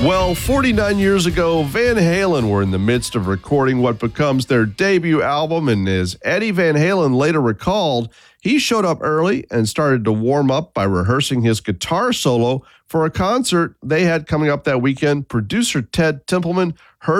Well, 49 years ago, Van Halen were in the midst of recording what becomes their debut album, and as Eddie Van Halen later recalled, he showed up early and started to warm up by rehearsing his guitar solo for a concert they had coming up that weekend. Producer Ted Templeman heard